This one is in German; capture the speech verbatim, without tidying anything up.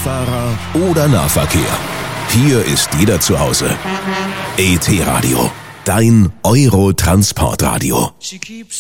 Beifahrer oder Nahverkehr. Hier ist jeder zu Hause. E T Radio, dein Euro-Transportradio. She keeps